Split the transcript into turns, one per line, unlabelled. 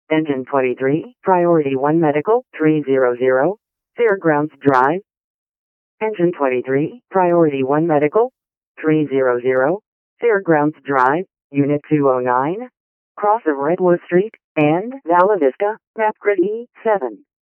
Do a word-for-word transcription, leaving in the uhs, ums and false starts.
Engine twenty-three, Priority one Medical, three hundred, Fairgrounds Drive. Engine twenty-three, Priority one Medical, three hundred, Fairgrounds Drive, Unit two oh nine, cross of Redwood Street, and Vala Vista, Mapgrid E seven.